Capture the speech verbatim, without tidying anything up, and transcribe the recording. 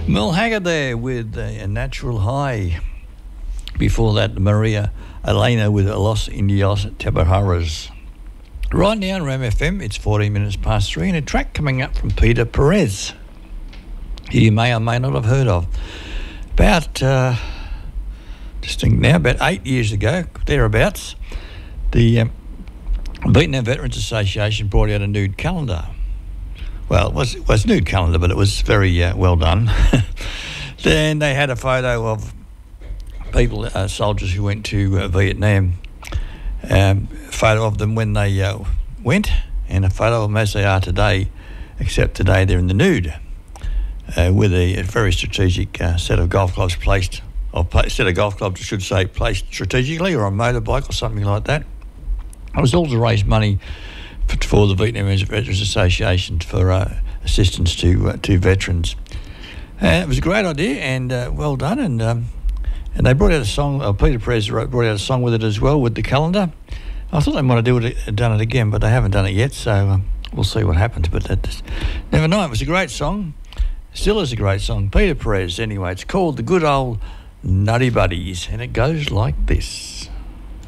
Mel Haggard there with a Natural High. Before that, Maria Elena with Los Indios Tabajaras. Right now on Ram F M, it's fourteen minutes past three, and a track coming up from Peter Perez, who you may or may not have heard of. About, uh, just think now, about eight years ago, thereabouts, the um, Vietnam Veterans Association brought out a nude calendar. Well, it was, it was a nude calendar, but it was very uh, well done. Then they had a photo of people, uh, soldiers who went to uh, Vietnam, um, a photo of them when they uh, went, and a photo of them as they are today, except today they're in the nude, uh, with a, a very strategic uh, set of golf clubs placed, or a set of golf clubs, I should say, placed strategically, or a motorbike or something like that. It was all to raise money for, for the Vietnamese Veterans Association for uh, assistance to uh, to veterans. And it was a great idea and uh, well done. And um, and they brought out a song. Uh, Peter Perez wrote, brought out a song with it as well, with the calendar. I thought they might have do it, done it again, but they haven't done it yet. So um, we'll see what happens. But that, never know. It was a great song. Still is a great song. Peter Perez. Anyway, it's called The Good Old Nutty Buddies, and it goes like this.